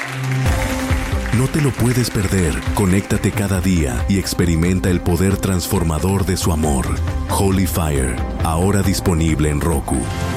No te lo puedes perder. Conéctate cada día y experimenta el poder transformador de su amor. Holy Fire, ahora disponible en Roku.